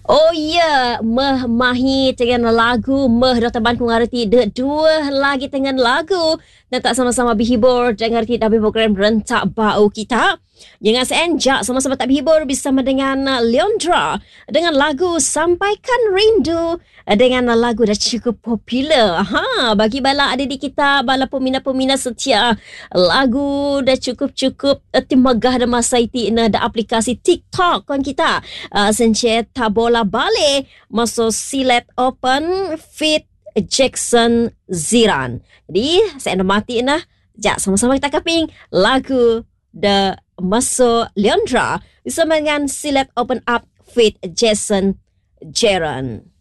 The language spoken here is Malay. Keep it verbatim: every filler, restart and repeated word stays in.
Oh ya, meh mahi dengan lagu meh Doktor Ban mengerti de dua lagi dengan lagu dan tak sama-sama berhibur dengan arti dari program rentak bau kita. Jangan seenjak sama-sama tak berhibur bersama dengan Leondra dengan lagu Sampaikan Rindu dengan lagu dah cukup popular. Ha, bagi bala adik kita, bala peminat-peminat setia lagu dah cukup-cukup uh, tim megah dan masa itu ada aplikasi TikTok kan kita. Uh, senceta bola balik masuk silet open fit Jackson Ziran. Jadi saya nak mati nah. Jap sama-sama kita kaping lagu The masuk Leondra bersama dengan silet open up fit Jason Jaron.